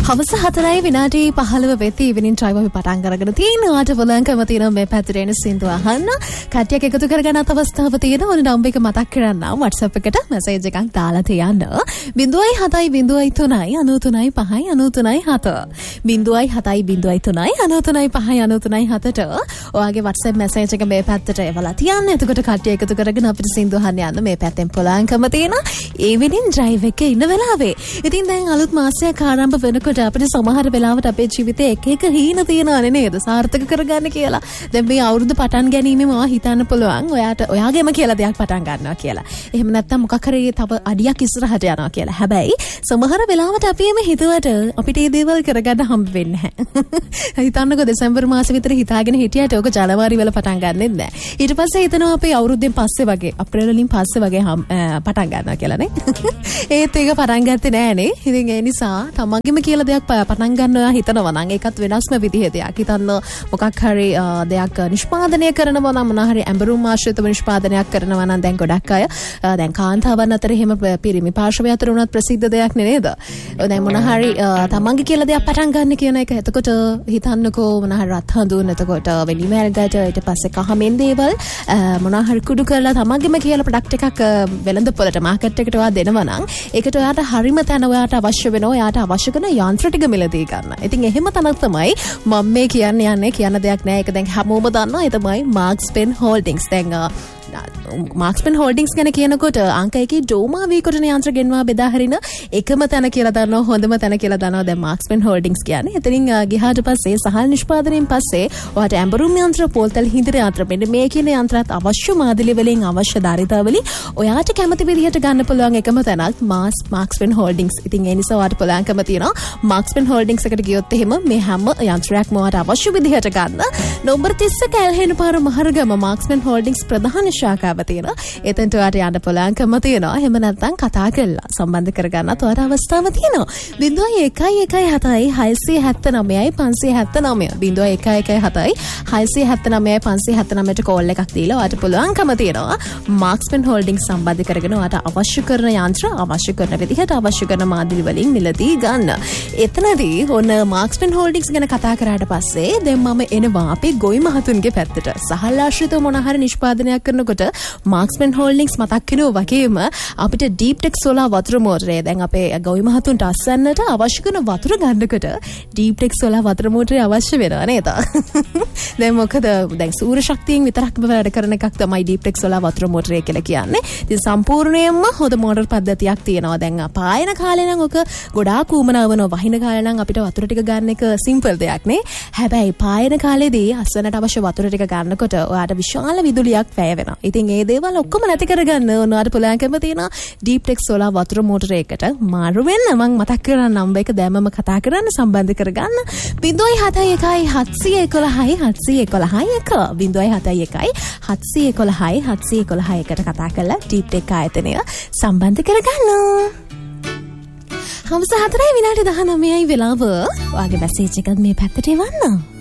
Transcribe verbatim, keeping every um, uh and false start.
හවස හතරයි විනාඩි පහළව වෙති ඉවනින් ට්‍රයිව් අපි පටන් අරගෙන තියෙනවාට බලංකම තියෙන මේ පැත්තට එන සින්දු අහන්න කට්ටියක් එකතු කරගන්න අවස්ථාව තියෙනවා. ඕන නම්බර් එක මතක් කරන්න WhatsApp එකට මැසේජ් එකක් දාලා තියන්න zero seven zero three three nine three five nine three seven zero seven zero three three nine three five nine three seven ඔයාගේ WhatsApp මැසේජ් එක මේ පැත්තට එවලා තියන්න. එතකොට කට්ටිය එකතු කරගෙන අපිට සින්දු අහන්න යන්න මේ පැත්තෙන් බලංකම තියෙන ඉවනින් ඩ්‍රයිව් එකේ ඉන්න වෙලාවේ. ඉතින් දැන් අලුත් මාසයක් ආරම්භ වෙනකොට අපිට සමහර වෙලාවට අපේ ජීවිතේ එක එක හීන තියෙනවානේ නේද? සාර්ථක කරගන්න කියලා. දැන් මේ අවුරුදු පටන් ගැනීමේ මම හිතන්න පුළුවන් ඔයාට ඔයාගේම කියලා දෙයක් පටන් ගන්නවා කියලා. එහෙම නැත්නම් මොකක් හරි තව අඩියක් ඉස්සරහට යනවා කියලා. හැබැයි සමහර වෙලාවට අපි එමෙ හිතුවට අපිට මේ දේවල් කරගන්න හම්බ වෙන්නේ නැහැ. හිතන්නකෝ දෙසැම්බර් මාසෙ විතර හිතාගෙන හිටියට ඔක ජනවාරි වල පටන් ගන්නෙත් නැහැ. ඊට පස්සේ හිතනවා අපේ අවුරුද්දෙන් පස්සේ වගේ අප්‍රේල් වලින් පස්සේ වගේ පටන් ගන්නවා කියලා නේ. ඒත් ඒක පටන් ගත්තේ නෑනේ. ඉතින් ඒ නිසා තමන්ගෙම කියලා දෙයක් පටන් ගන්න ඔයා හිතනවා නම් ඒකත් වෙනස්ම විදිහේ දෙයක්. හිතන්න මොකක් හරි දෙයක් නිෂ්පාදනය කරනවා නම් මොනවා හරි ඇඹරුම් ආශ්‍රිතව නිෂ්පාදනයක් කරනවා නම් දැන් ගොඩක් අය දැන් කාන්තාවන් අතර එහෙම පිරිමි පාර්ශවය අතර උනත් ප්‍රසිද්ධ දෙයක් නේද? දැන් මොනවා හරි තමන්ගේ කියලා දෙයක් පටන් ගන්න කියන එක. එතකොට හිතන්නකෝ මොනවා හරි රත් හඳුන් එතකොට වෙලිමෑල්ගට ඊට පස්සේ කහමෙන් දේවල් මොනවා හරි කුඩු කරලා තමන්ගෙම කියලා ප්‍රොඩක්ට් එකක් වෙළඳ පොළට මාකට් එකට ඔයා දෙනවා නම් ඒකට ඔයාට හරිම තැන ඔයාට අවශ්‍ය වෙනවා. ඔයාට අවශ්‍ය කරන යාන්ත්‍ර ටික මිලදී ගන්න. ඉතින් එහෙම තනක් තමයි මම මේ කියන්නේ යන්නේ කියන දෙයක් නෑ. ඒක දැන් හැමෝම දන්නවා. ඒ තමයි Marks Pen Holdings. දැන් Marks Pen Holdings ගැන කියනකොට අංක එකේ ඩෝමා වීකොටන යන්ත්‍ර ගෙන්වා බෙදා හරින එකම තැන කියලා දන්නවා. හොඳම තැන කියලා දන්නවා දැන් Marks Pen Holdings කියන්නේ. එතනින් ගියාට පස්සේ සහල් නිෂ්පාදනයෙන් පස්සේ ඔයාට ඇඹරුම් යන්ත්‍ර, පොල්තල් හිඳිර යන්ත්‍ර මෙන්න මේ කියන යන්ත්‍රات අවශ්‍ය මාදිලි වලින් අවශ්‍ය ධාරිතාවලින් ඔයාට කැමති විදිහට ගන්න පුළුවන් එකම තැනක් Marks Pen Holdings. ඉතින් ඒ නිසා ඔයාට පුළුවන්කම තියෙනවා Marks Pen Holdings එකට ගියොත් එහෙම මේ හැම යන්ත්‍රයක්ම ඔයාට අවශ්‍ය විදිහට ගන්න. නම්බර තිස් කැලහෙන පාර මහරගම Marks Pen Holdings ප්‍රධාන ශාඛාව තියෙනවා. එතනට ඔයාට යන්න පුළුවන්කම තියෙනවා. එහෙම නැත්නම් කතා කරලා සම්බන්ධ කරගන්නත් ඔයාට අවස්ථාව තියෙනවා. zero one one seven six seven nine five seven nine zero one one seven six seven nine five seven nine ට කෝල් එකක් දීලා ඔයාට පුළුවන්කම තියෙනවා Marks Pen Holdings සම්බන්ධ කරගෙන ඔයාට අවශ්‍ය කරන යන්ත්‍ර අවශ්‍ය කරන විදිහට අවශ්‍ය කරන මාදිලි වලින් මිලදී ගන්න. එතනදී ඔන්න Marks Pen Holdings ගැන කතා කරාට පස්සේ දැන් මම එනවා අපේ ගොවි මහතුන්ගේ පැත්තට. සහල් ආශ්‍රිතව මොන හරි නිෂ්පාදනයක් කරනකොට Marks Pen Holdings මතක් වෙනවා වගේම අපිට Deep Tech Solar වතුර මෝටරය දැන් අපේ ගොවි මහතුන්ට අස්සන්නට අවශ්‍ය කරන වතුර ගන්නකොට Deep Tech Solar වතුර මෝටරය අවශ්‍ය වෙනවා නේද? දැන් මොකද දැන් සූර්ය ශක්තියෙන් විතරක් වැඩ කරන එකක් තමයි Deep Tech Solar වතුර මෝටරය කියලා කියන්නේ. ඉතින් සම්පූර්ණයෙන්ම හොඳ මෝටර පද්ධතියක් තියෙනවා. දැන් පායන කාලේ නම් ඔක ගොඩාක් උමනා වෙනවා. වහින කාලේ නම් අපිට වතුර ටික ගන්න එක සිම්පල් දෙයක් නේ. හැබැයි පායන කාලේදී අස්සන්නට අවශ්‍ය වතුර ටික ගන්නකොට ඔයාට විශාල විදුලියක් වැය වෙනවා. ඉතින් ඒ දේවල් ඔක්කොම නැති කරගන්න ඔයාට පුළුවන්කම තියෙනවා Deep Tech Solar වතුර මෝටරයකට මාරු වෙන්න. මම මතක් කරන නම්බර් එක දැම්මම කතා කරන්න සම්බන්ධ කරගන්න zero seven one one seven one one seven one one එක zero seven one one seven one one seven one one එකට කතා කරලා Deep Tech ආයතනය සම්බන්ධ කරගන්න. හවස හතරයි විනාඩි දහනවයයි වෙලාව. ඔයාගේ මැසේජ් එකක් මේ පැත්තට එවන්න.